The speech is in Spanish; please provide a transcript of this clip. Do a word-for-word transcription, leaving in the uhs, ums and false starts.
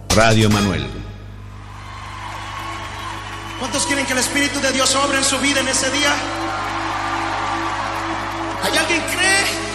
Radio Emanuel. ¿Cuántos quieren que el Espíritu de Dios obre en su vida en ese día? ¿Hay alguien que cree?